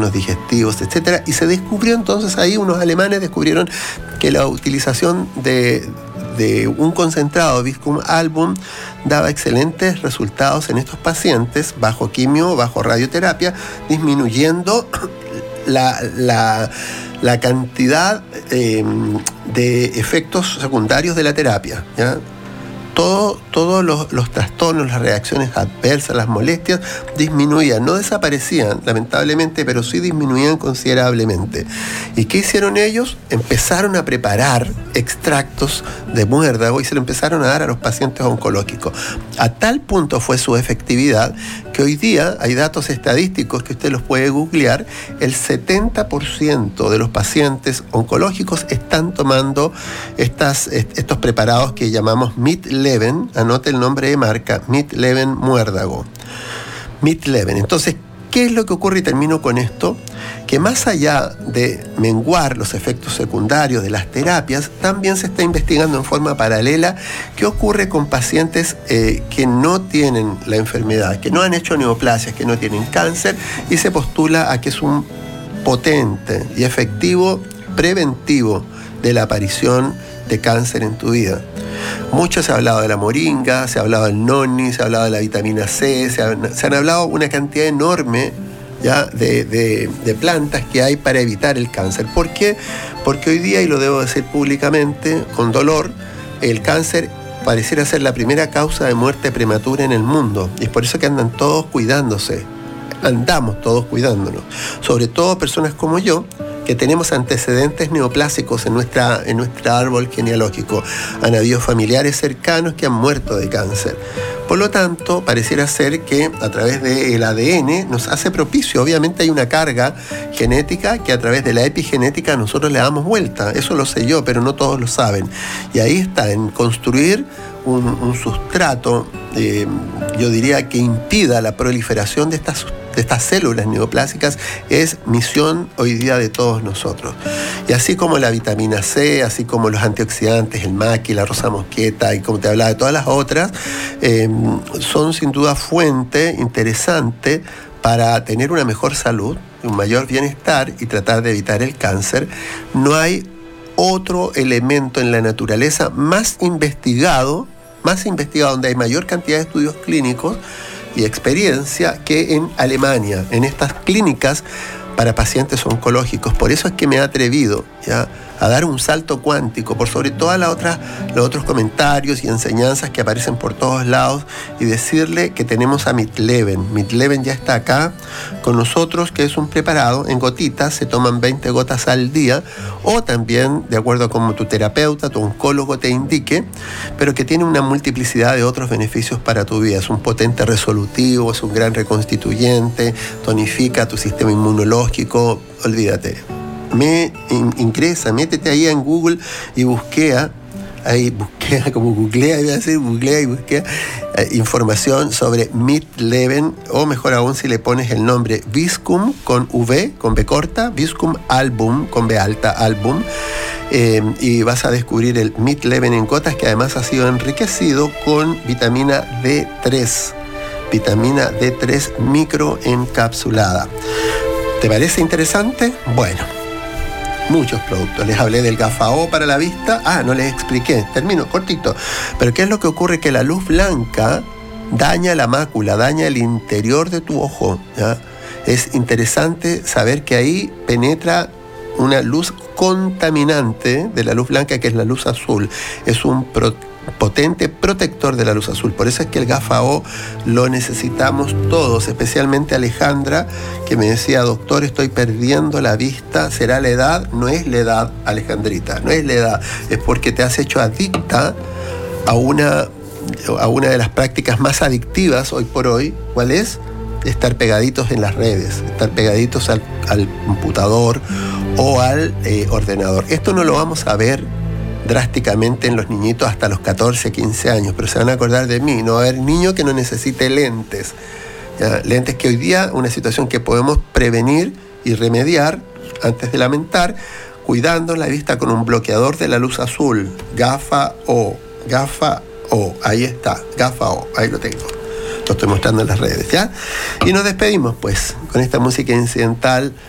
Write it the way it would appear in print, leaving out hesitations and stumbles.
trastornos digestivos, etcétera. Y se descubrió entonces ahí, unos alemanes descubrieron que la utilización de un concentrado Viscum album daba excelentes resultados en estos pacientes bajo quimio, bajo radioterapia, disminuyendo la cantidad de efectos secundarios de la terapia, ¿ya? Todos los trastornos, las reacciones adversas, las molestias disminuían, no desaparecían lamentablemente, pero sí disminuían considerablemente. ¿Y qué hicieron ellos? Empezaron a preparar extractos de muérdago y se lo empezaron a dar a los pacientes oncológicos. A tal punto fue su efectividad que hoy día hay datos estadísticos que usted los puede googlear. El 70% de los pacientes oncológicos están tomando estos preparados que llamamos Meat-Leven, anote el nombre de marca, Meat-Leven muérdago. Meat-Leven. Entonces, ¿qué es lo que ocurre? Y termino con esto, que más allá de menguar los efectos secundarios de las terapias, también se está investigando en forma paralela qué ocurre con pacientes que no tienen la enfermedad, que no han hecho neoplasias, que no tienen cáncer, y se postula a que es un potente y efectivo preventivo de la aparición de cáncer en tu vida. Mucho se ha hablado de la moringa, se ha hablado del noni, se ha hablado de la vitamina C, se han hablado una cantidad enorme ya de plantas que hay para evitar el cáncer. ¿Por qué? Porque hoy día, y lo debo decir públicamente, con dolor, el cáncer pareciera ser la primera causa de muerte prematura en el mundo. Y es por eso que andan todos cuidándose. Andamos todos cuidándonos. Sobre todo personas como yo, que tenemos antecedentes neoplásicos en nuestro árbol genealógico. Han habido familiares cercanos que han muerto de cáncer. Por lo tanto, pareciera ser que a través del ADN nos hace propicio. Obviamente hay una carga genética que a través de la epigenética nosotros le damos vuelta. Eso lo sé yo, pero no todos lo saben. Y ahí está, en construir un sustrato, yo diría que impida la proliferación de estas células neoplásicas, es misión hoy día de todos nosotros. Y así como la vitamina C, así como los antioxidantes, el maqui, la rosa mosqueta, y como te hablaba de todas las otras, son sin duda fuente interesante para tener una mejor salud, un mayor bienestar y tratar de evitar el cáncer. No hay otro elemento en la naturaleza más investigado, donde hay mayor cantidad de estudios clínicos y experiencia, que en Alemania, en estas clínicas para pacientes oncológicos. Por eso es que me he atrevido ya a dar un salto cuántico por sobre todas los otros comentarios y enseñanzas que aparecen por todos lados, y decirle que tenemos a Meat-Leven. Meat-Leven ya está acá con nosotros, que es un preparado en gotitas, se toman 20 gotas al día, o también de acuerdo a como tu terapeuta, tu oncólogo te indique, pero que tiene una multiplicidad de otros beneficios para tu vida. Es un potente resolutivo, es un gran reconstituyente, tonifica tu sistema inmunológico. Olvídate. Ingresa, métete ahí en Google y googlea información sobre Meat-Leven, o mejor aún si le pones el nombre Viscum con V, con B corta, Viscum album, con B alta, album, y vas a descubrir el Meat-Leven en gotas, que además ha sido enriquecido con vitamina D3 microencapsulada. ¿Te parece interesante? Bueno, muchos productos. Les hablé del GAFA-O para la vista. No les expliqué. Termino cortito. Pero ¿qué es lo que ocurre? Que la luz blanca daña la mácula, daña el interior de tu ojo, ¿ya? Es interesante saber que ahí penetra una luz contaminante de la luz blanca, que es la luz azul. Es un potente protector de la luz azul. Por eso es que el GAFA-O lo necesitamos todos, especialmente Alejandra, que me decía: doctor, estoy perdiendo la vista. ¿Será la edad? No es la edad, Alejandrita, no es la edad. Es porque te has hecho adicta a una de las prácticas más adictivas hoy por hoy. ¿Cuál es? Estar pegaditos en las redes, estar pegaditos al computador o al ordenador. Esto no lo vamos a ver drásticamente en los niñitos hasta los 14, 15 años, pero se van a acordar de mí. No va a haber niño que no necesite lentes. ¿Ya? Lentes que hoy día, una situación que podemos prevenir y remediar antes de lamentar, cuidando la vista con un bloqueador de la luz azul, GAFA-O, ahí está, GAFA-O, ahí lo tengo. Lo estoy mostrando en las redes, ¿ya? Y nos despedimos, pues, con esta música incidental